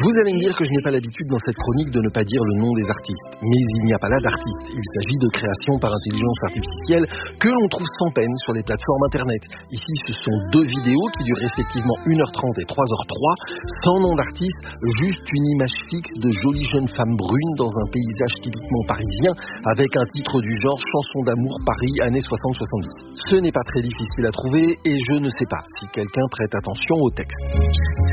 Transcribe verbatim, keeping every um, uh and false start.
Vous allez me dire que je n'ai pas l'habitude dans cette chronique de ne pas dire le nom des artistes. Mais il n'y a pas là d'artistes. Il s'agit de création par intelligence artificielle que l'on trouve sans peine sur les plateformes internet. Ici, ce sont deux vidéos qui durent respectivement une heure trente et trois heures trois, sans nom d'artiste, juste une image fixe de jolies jeunes femmes brunes dans un paysage typiquement parisien, avec un titre du genre Chanson d'amour Paris années soixante soixante-dix. Ce n'est pas très difficile à trouver et je ne sais pas si quelqu'un prête attention au texte.